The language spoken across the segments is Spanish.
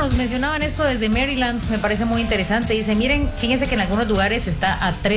nos mencionaban esto desde Maryland, me parece muy interesante. Dice, miren, fíjense que en algunos lugares está a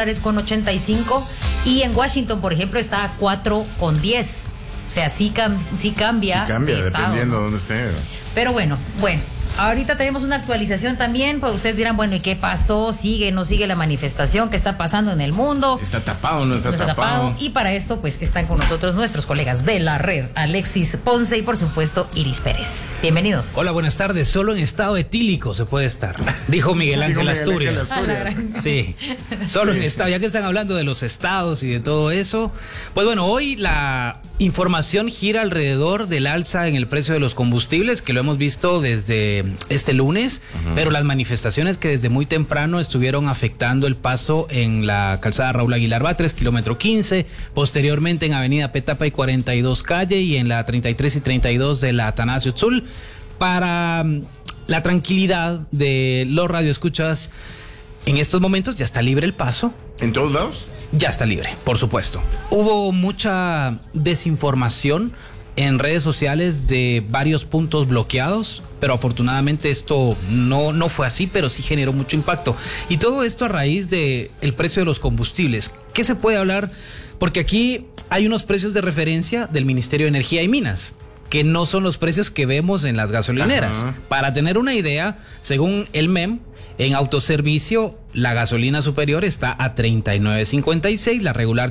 $3.85 y en Washington, por ejemplo, está a $4.10. O sea, sí cambia. Sí cambia, de estado, dependiendo ¿no? de dónde esté. Pero bueno. Ahorita tenemos una actualización también, pues ustedes dirán, bueno, ¿y qué pasó? ¿Sigue, no sigue la manifestación? ¿Qué está pasando en el mundo? ¿Está tapado, no está tapado? Y para esto, pues, están con nosotros nuestros colegas de la red, Alexis Ponce y, por supuesto, Iris Pérez. Bienvenidos. Hola, buenas tardes. Solo en estado etílico se puede estar, dijo Miguel Ángel Asturias. Sí, solo en estado, ya que están hablando de los estados y de todo eso. Pues bueno, hoy la información gira alrededor del alza en el precio de los combustibles, que lo hemos visto desde este lunes, pero las manifestaciones que desde muy temprano estuvieron afectando el paso en la calzada Raúl Aguilar Batres, kilómetro 15, posteriormente en avenida Petapa y 42 calle y en la 33 y 32 de la Atanasio Tzul. Para la tranquilidad de los radioescuchas, en estos momentos ya está libre el paso. ¿En todos lados? Ya está libre, por supuesto. Hubo mucha desinformación en redes sociales de varios puntos bloqueados, pero afortunadamente esto no fue así, pero sí generó mucho impacto. Y todo esto a raíz del precio de los combustibles. ¿Qué se puede hablar? Porque aquí hay unos precios de referencia del Ministerio de Energía y Minas, que no son los precios que vemos en las gasolineras. Ajá. Para tener una idea, según el MEM, en autoservicio, la gasolina superior está a 39.56, la regular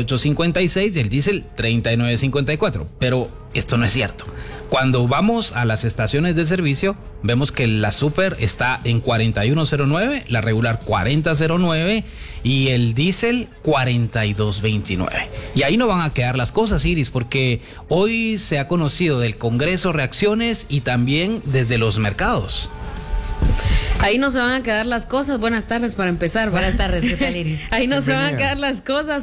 38.56 y el diésel 39.54. Pero esto no es cierto. Cuando vamos a las estaciones de servicio, vemos que la super está en 41.09, la regular 40.09 y el diésel 42.29. Y ahí no van a quedar las cosas, Iris, porque hoy se ha conocido del Congreso reacciones y también desde los mercados. Ahí no se van a quedar las cosas. Buenas tardes para empezar. Buenas tardes, ¿qué tal, Iris? Ahí no se van a quedar las cosas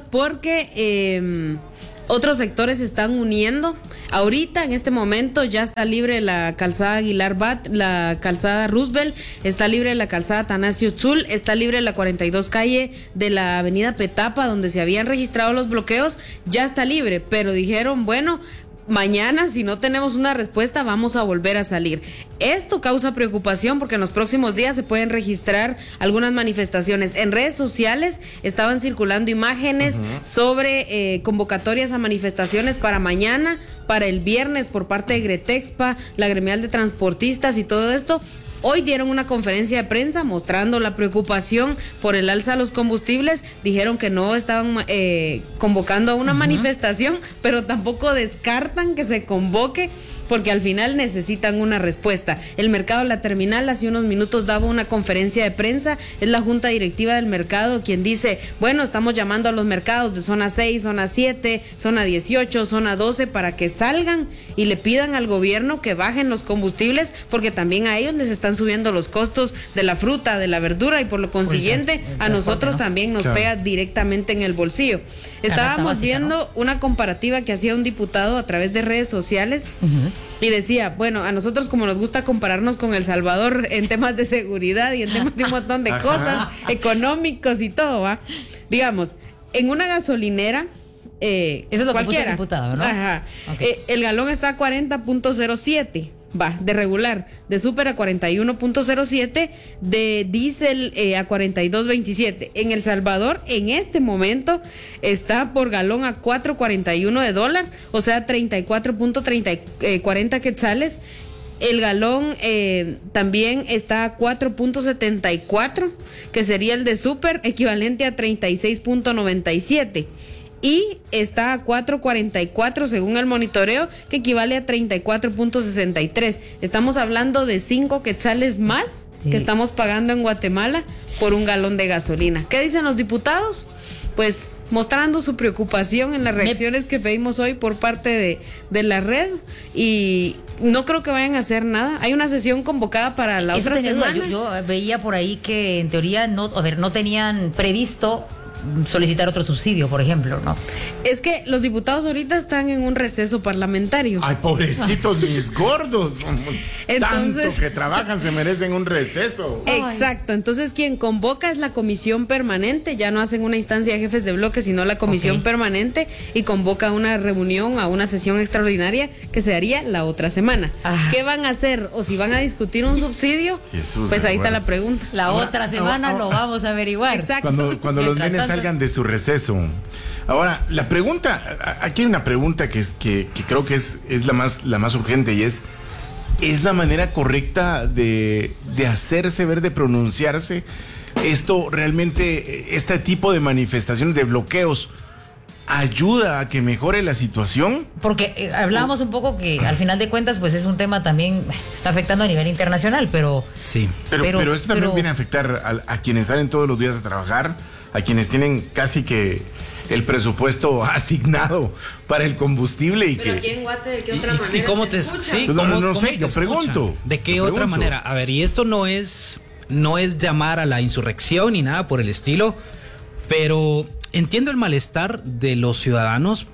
porque otros sectores se están uniendo. Ahorita, en este momento, ya está libre la calzada Aguilar Bat, la calzada Roosevelt, está libre la calzada Atanasio Tzul, está libre la 42 calle de la avenida Petapa, donde se habían registrado los bloqueos, ya está libre, pero dijeron, bueno, mañana, si no tenemos una respuesta, vamos a volver a salir. Esto causa preocupación porque en los próximos días se pueden registrar algunas manifestaciones. En redes sociales estaban circulando imágenes sobre convocatorias a manifestaciones para mañana, para el viernes por parte de Gretexpa, la gremial de transportistas y todo esto. Hoy dieron una conferencia de prensa mostrando la preocupación por el alza de los combustibles. Dijeron que no estaban convocando a una manifestación, pero tampoco descartan que se convoque porque al final necesitan una respuesta. El mercado de la terminal hace unos minutos daba una conferencia de prensa. Es la junta directiva del mercado quien dice, bueno, estamos llamando a los mercados de zona 6, zona 7, zona 18, zona 12 para que salgan y le pidan al gobierno que bajen los combustibles porque también a ellos les están subiendo los costos de la fruta, de la verdura y por lo consiguiente a nosotros también nos pega directamente en el bolsillo. Estábamos viendo una comparativa que hacía un diputado a través de redes sociales y decía, bueno, a nosotros como nos gusta compararnos con El Salvador en temas de seguridad y en temas de un montón de cosas económicos y todo, ¿va? Digamos, en una gasolinera eso es lo cualquiera, que puso el diputado, ¿no? Okay. El galón está a 40.07, va, de regular, de súper a 41.07, de diésel a 42.27. En El Salvador, en este momento, está por galón a 4.41 de dólar, o sea, 34.40 quetzales. El galón también está a 4.74, que sería el de súper, equivalente a 36.97. Y está a 4.44 según el monitoreo, que equivale a 34.63. Estamos hablando de 5 quetzales más que estamos pagando en Guatemala por un galón de gasolina. ¿Qué dicen los diputados? Pues mostrando su preocupación en las reacciones que pedimos hoy por parte de la red, y no creo que vayan a hacer nada. Hay una sesión convocada para la otra semana. Yo veía por ahí que en teoría no tenían previsto solicitar otro subsidio, por ejemplo, ¿no? Es que los diputados ahorita están en un receso parlamentario. Ay, pobrecitos mis gordos. Entonces, tanto que trabajan se merecen un receso. Exacto, entonces quien convoca es la comisión permanente, ya no hacen una instancia de jefes de bloque, sino la comisión permanente, y convoca una reunión, a una sesión extraordinaria que se haría la otra semana. ¿Qué van a hacer? O si van a discutir un subsidio, Jesús, pues ahí está la pregunta. La otra semana lo vamos a averiguar. Exacto. Cuando los nenes salgan de su receso. Ahora, la pregunta, aquí hay una pregunta que creo que es la más urgente, y es la manera correcta de hacerse ver, de pronunciarse. Esto realmente, este tipo de manifestaciones, de bloqueos, ayuda a que mejore la situación. Porque hablábamos un poco que al final de cuentas pues es un tema también, está afectando a nivel internacional, pero... Sí. Pero esto también viene a afectar a quienes salen todos los días a trabajar, a quienes tienen casi que el presupuesto asignado para el combustible. Pero aquí en Guate, ¿de qué otra manera? ¿Y cómo te escuchan? sí, No sé, te yo pregunto. escuchan? ¿De qué otra manera? A ver, y esto no es llamar a la insurrección ni nada por el estilo, pero entiendo el malestar de los ciudadanos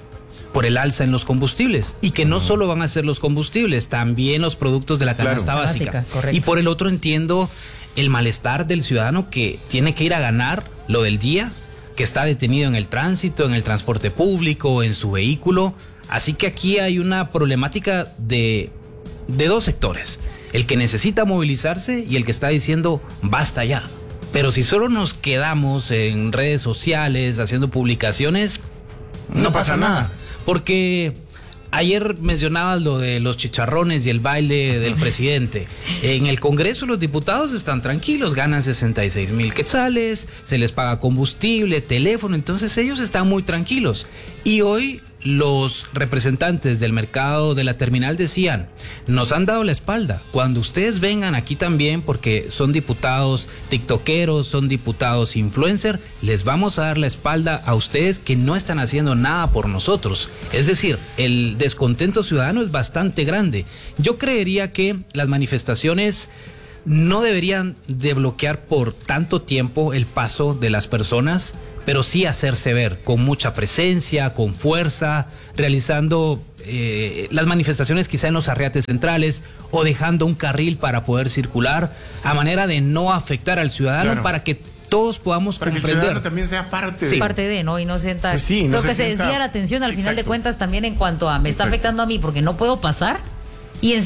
por el alza en los combustibles, y que no solo van a ser los combustibles, también los productos de la canasta básica. Correcto. Y por el otro entiendo el malestar del ciudadano que tiene que ir a ganar lo del día, que está detenido en el tránsito, en el transporte público, en su vehículo. Así que aquí hay una problemática de dos sectores: el que necesita movilizarse y el que está diciendo basta ya. Pero si solo nos quedamos en redes sociales haciendo publicaciones, no pasa nada. Porque ayer mencionabas lo de los chicharrones y el baile del presidente. En el Congreso los diputados están tranquilos, ganan 66,000 quetzales, se les paga combustible, teléfono, entonces ellos están muy tranquilos. Y hoy los representantes del mercado de la terminal decían: nos han dado la espalda. Cuando ustedes vengan aquí también, porque son diputados tiktokeros, son diputados influencer, les vamos a dar la espalda a ustedes que no están haciendo nada por nosotros. Es decir, el descontento ciudadano es bastante grande. Yo creería que las manifestaciones no deberían de bloquear por tanto tiempo el paso de las personas, pero sí hacerse ver con mucha presencia, con fuerza, realizando las manifestaciones quizá en los arreates centrales, o dejando un carril para poder circular, a manera de no afectar al ciudadano, claro, para que todos podamos para comprender. Que el ciudadano también sea parte de... parte de, ¿no? Y no sienta... Pues sí, creo que se desvía la atención al final de cuentas también en cuanto a me está afectando a mí porque no puedo pasar. Y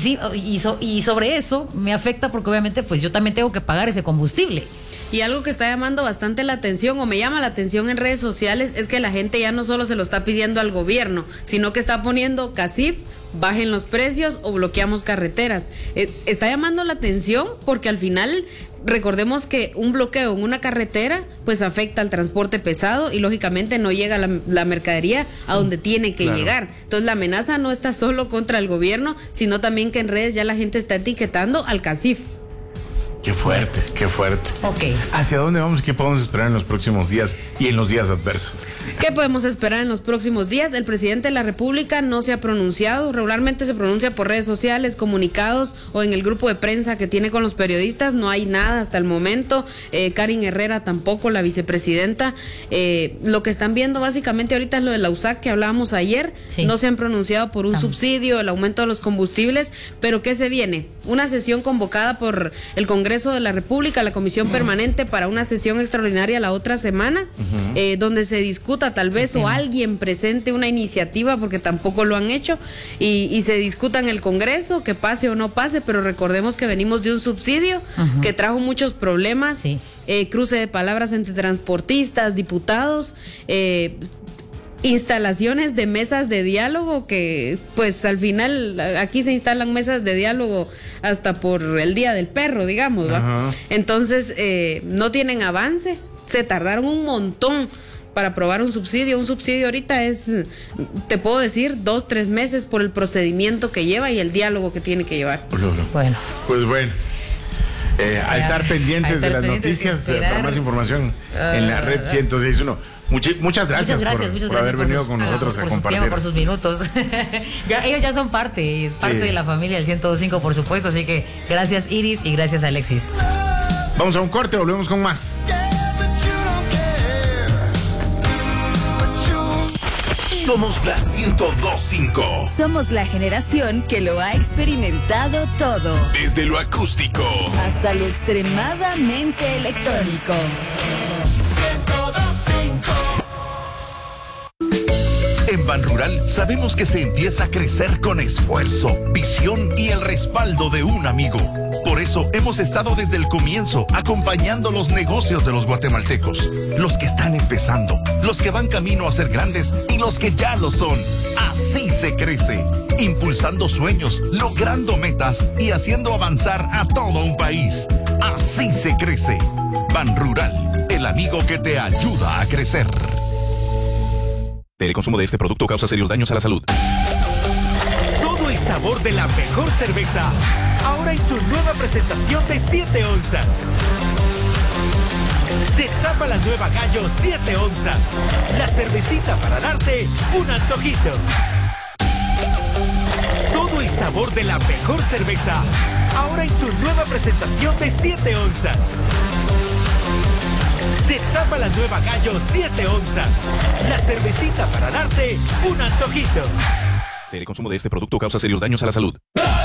sobre eso me afecta porque obviamente pues yo también tengo que pagar ese combustible. Y algo que está llamando bastante la atención, o me llama la atención en redes sociales, es que la gente ya no solo se lo está pidiendo al gobierno, sino que está poniendo CACIF, bajen los precios o bloqueamos carreteras. Está llamando la atención porque al final... recordemos que un bloqueo en una carretera pues afecta al transporte pesado y lógicamente no llega la mercadería a donde tiene que llegar. Entonces la amenaza no está solo contra el gobierno, sino también que en redes ya la gente está etiquetando al CACIF. Qué fuerte, qué fuerte. Ok. ¿Hacia dónde vamos? ¿Qué podemos esperar en los próximos días y en los días adversos? ¿Qué podemos esperar en los próximos días? El presidente de la República no se ha pronunciado. Regularmente se pronuncia por redes sociales, comunicados o en el grupo de prensa que tiene con los periodistas. No hay nada hasta el momento. Karin Herrera tampoco, la vicepresidenta. Lo que están viendo básicamente ahorita es lo de la USAC que hablábamos ayer. Sí. No se han pronunciado por un subsidio, el aumento de los combustibles. Pero ¿qué se viene? Una sesión convocada por el Congreso de la República, la Comisión Permanente, para una sesión extraordinaria la otra semana, donde se discuta tal vez o alguien presente una iniciativa, porque tampoco lo han hecho, y se discuta en el Congreso, que pase o no pase, pero recordemos que venimos de un subsidio que trajo muchos problemas, cruce de palabras entre transportistas, diputados, instalaciones de mesas de diálogo que pues al final aquí se instalan mesas de diálogo hasta por el Día del Perro, digamos, ¿va? Entonces no tienen avance, se tardaron un montón para aprobar un subsidio. Un subsidio ahorita es, te puedo decir, 2-3 meses por el procedimiento que lleva y el diálogo que tiene que llevar. Bueno. Pues bueno. A estar pendientes de las noticias, para más información en la red 106.1. Muchas gracias por haber venido con nosotros a compartir. Tiempo, por sus minutos. Ellos ya son parte de la familia del 105, por supuesto. Así que gracias, Iris, y gracias, Alexis. Vamos a un corte, volvemos con más. Somos la 102.5. Somos la generación que lo ha experimentado todo. Desde lo acústico hasta lo extremadamente electrónico. 102.5. En Banrural sabemos que se empieza a crecer con esfuerzo, visión y el respaldo de un amigo. Por eso hemos estado desde el comienzo acompañando los negocios de los guatemaltecos, los que están empezando, los que van camino a ser grandes y los que ya lo son. Así se crece, impulsando sueños, logrando metas y haciendo avanzar a todo un país. Así se crece. Banrural, el amigo que te ayuda a crecer. El consumo de este producto causa serios daños a la salud. Todo el sabor de la mejor cerveza, ahora en su nueva presentación de 7 onzas. Destapa la nueva Gallo 7 onzas, la cervecita para darte un antojito. Todo el sabor de la mejor cerveza, ahora en su nueva presentación de 7 onzas. Destapa la nueva Gallo 7 onzas, la cervecita para darte un antojito. El consumo de este producto causa serios daños a la salud.